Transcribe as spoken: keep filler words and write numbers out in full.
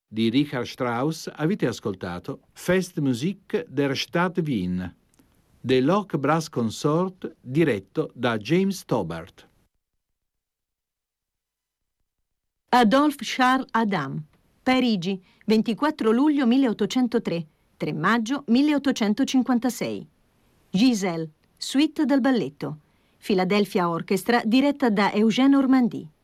di Richard Strauss avete ascoltato Festmusik der Stadt Wien, The Loch Brass Consort, diretto da James Tobart. Adolphe Charles Adam, Parigi, ventiquattro luglio milleottocentotre, tre maggio milleottocentocinquantasei. Giselle, suite dal balletto. Philadelphia Orchestra, diretta da Eugène Ormandy.